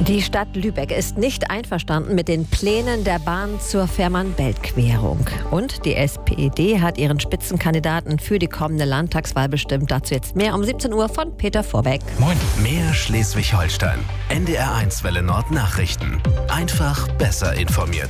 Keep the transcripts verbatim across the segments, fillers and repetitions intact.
Die Stadt Lübeck ist nicht einverstanden mit den Plänen der Bahn zur Fehmarn-Belt-Querung. Und die S P D hat ihren Spitzenkandidaten für die kommende Landtagswahl bestimmt. Dazu jetzt mehr um siebzehn Uhr von Peter Vorbeck. Moin. Mehr Schleswig-Holstein. N D R eins Welle Nord Nachrichten. Einfach besser informiert.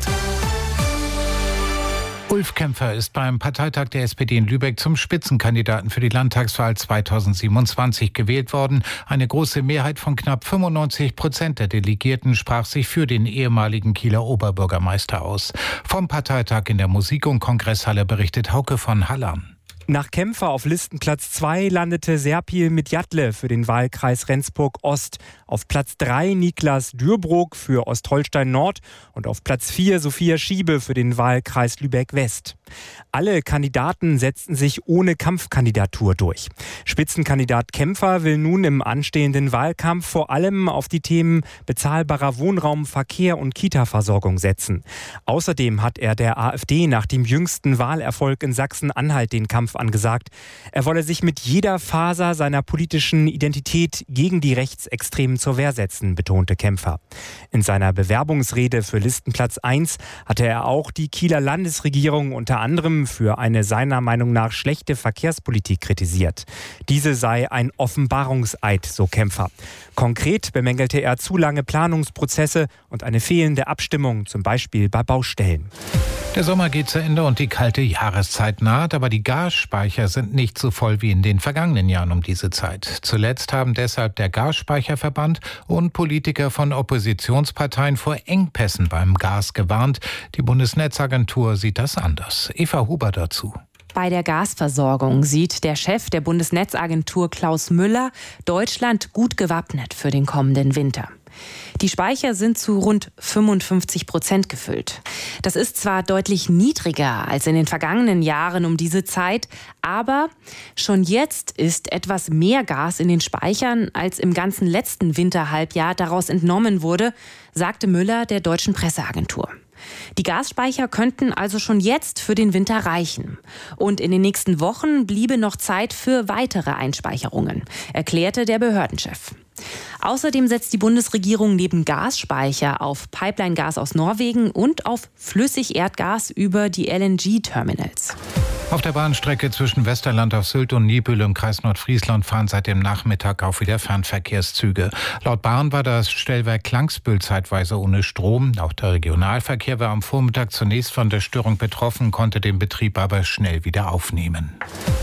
Ulf Kämpfer ist beim Parteitag der S P D in Lübeck zum Spitzenkandidaten für die Landtagswahl zweitausendsiebenundzwanzig gewählt worden. Eine große Mehrheit von knapp fünfundneunzig Prozent der Delegierten sprach sich für den ehemaligen Kieler Oberbürgermeister aus. Vom Parteitag in der Musik- und Kongresshalle berichtet Hauke von Hallern. Nach Kämpfer auf Listenplatz zwei landete Serpil Midjatle für den Wahlkreis Rendsburg-Ost. Auf Platz drei Niklas Dürbrook für Ostholstein-Nord und auf Platz vier Sophia Schiebe für den Wahlkreis Lübeck-West. Alle Kandidaten setzten sich ohne Kampfkandidatur durch. Spitzenkandidat Kämpfer will nun im anstehenden Wahlkampf vor allem auf die Themen bezahlbarer Wohnraum, Verkehr und Kita-Versorgung setzen. Außerdem hat er der AfD nach dem jüngsten Wahlerfolg in Sachsen-Anhalt den Kampf angesagt. Er wolle sich mit jeder Faser seiner politischen Identität gegen die Rechtsextremen zur Wehr setzen, betonte Kämpfer. In seiner Bewerbungsrede für Listenplatz eins hatte er auch die Kieler Landesregierung unter anderem für eine seiner Meinung nach schlechte Verkehrspolitik kritisiert. Diese sei ein Offenbarungseid, so Kämpfer. Konkret bemängelte er zu lange Planungsprozesse und eine fehlende Abstimmung, zum Beispiel bei Baustellen. Der Sommer geht zu Ende und die kalte Jahreszeit naht, aber die Gasspeicher sind nicht so voll wie in den vergangenen Jahren um diese Zeit. Zuletzt haben deshalb der Gasspeicherverband und Politiker von Oppositionsparteien vor Engpässen beim Gas gewarnt. Die Bundesnetzagentur sieht das anders. Eva Huber dazu. Bei der Gasversorgung sieht der Chef der Bundesnetzagentur Klaus Müller Deutschland gut gewappnet für den kommenden Winter. Die Speicher sind zu rund fünfundfünfzig Prozent gefüllt. Das ist zwar deutlich niedriger als in den vergangenen Jahren um diese Zeit, aber schon jetzt ist etwas mehr Gas in den Speichern, als im ganzen letzten Winterhalbjahr daraus entnommen wurde, sagte Müller der Deutschen Presseagentur. Die Gasspeicher könnten also schon jetzt für den Winter reichen. Und in den nächsten Wochen bliebe noch Zeit für weitere Einspeicherungen, erklärte der Behördenchef. Außerdem setzt die Bundesregierung neben Gasspeicher auf Pipeline-Gas aus Norwegen und auf Flüssigerdgas über die L N G-Terminals. Auf der Bahnstrecke zwischen Westerland auf Sylt und Niebüll im Kreis Nordfriesland fahren seit dem Nachmittag auch wieder Fernverkehrszüge. Laut Bahn war das Stellwerk Klangsbühl zeitweise ohne Strom. Auch der Regionalverkehr war am Vormittag zunächst von der Störung betroffen, konnte den Betrieb aber schnell wieder aufnehmen.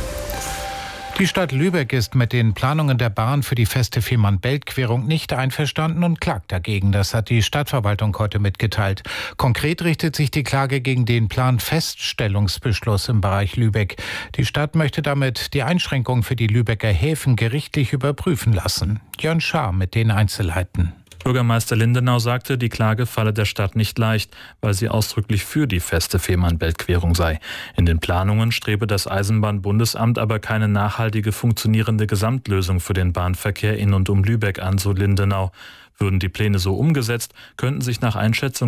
Die Stadt Lübeck ist mit den Planungen der Bahn für die feste Fehmarn-Belt-Querung nicht einverstanden und klagt dagegen. Das hat die Stadtverwaltung heute mitgeteilt. Konkret richtet sich die Klage gegen den Planfeststellungsbeschluss im Bereich Lübeck. Die Stadt möchte damit die Einschränkungen für die Lübecker Häfen gerichtlich überprüfen lassen. Jörn Schaar mit den Einzelheiten. Bürgermeister Lindenau sagte, die Klage falle der Stadt nicht leicht, weil sie ausdrücklich für die feste Fehmarn-Belt-Querung sei. In den Planungen strebe das Eisenbahnbundesamt aber keine nachhaltige, funktionierende Gesamtlösung für den Bahnverkehr in und um Lübeck an, so Lindenau. Würden die Pläne so umgesetzt, könnten sich nach Einschätzung